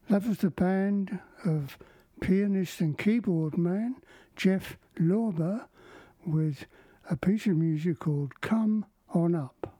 That was the band of pianist and keyboard man Jeff Lorber with a piece of music called Come On Up.